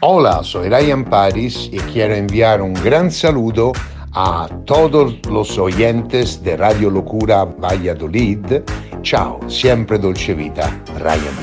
Hola, soy Ryan Paris y quiero enviar un gran saludo a todos los oyentes de Radio Locura Valladolid. Ciao, siempre Dolce Vita, Ryan.